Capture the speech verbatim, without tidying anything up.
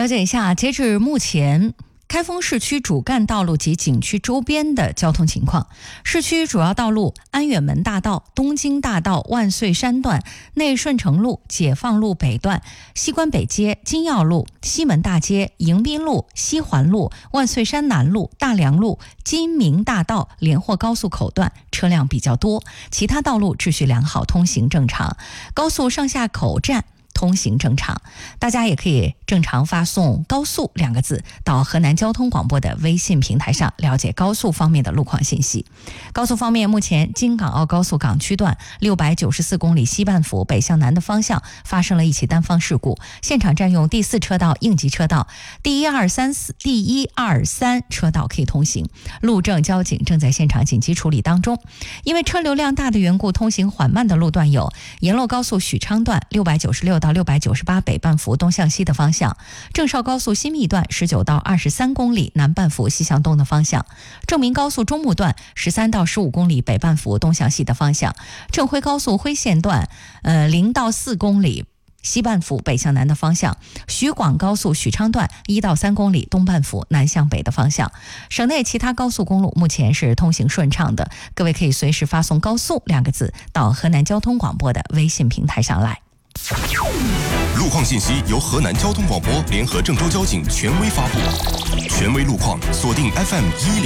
解一下，截至目前开封市区主干道路及景区周边的交通情况。市区主要道路安远门大道、东京大道、万岁山段、内顺城路、解放路北段、西关北街、金耀路、西门大街、迎宾路、西环路、万岁山南路、大梁路、金明大道、连霍高速口段车辆比较多，其他道路秩序良好，通行正常。高速上下口站通行正常，大家也可以正常发送高速两个字到河南交通广播的微信平台上了解高速方面的路况信息。高速方面，目前京港澳高速港区段六百九十四公里西半幅北向南的方向发生了一起单方事故，现场占用第四车道应急车道，第一二三四第一二三车道可以通行，路政交警正在现场紧急处理当中。因为车流量大的缘故，通行缓慢的路段有沿洛高速许昌段六百九十六到六百九十八北半幅东向西的方向，郑绍高速新密段十九到二十三公里南半幅西向东的方向，正明高速中牟段十三到十五公里北半幅东向西的方向，郑徽高速徽县段呃零到四公里西半幅北向南的方向，徐广高速许昌段一到三公里东半幅南向北的方向。省内其他高速公路目前是通行顺畅的，各位可以随时发送高速两个字到河南交通广播的微信平台上来。 路况信息由河南交通广播联合郑州交警权威发布，权威路况锁定 F M 一零